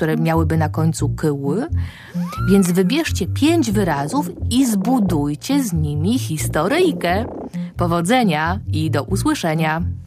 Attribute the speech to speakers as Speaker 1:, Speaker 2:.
Speaker 1: które miałyby na końcu kyły. Więc wybierzcie 5 wyrazów i zbudujcie z nimi historyjkę. Powodzenia i do usłyszenia!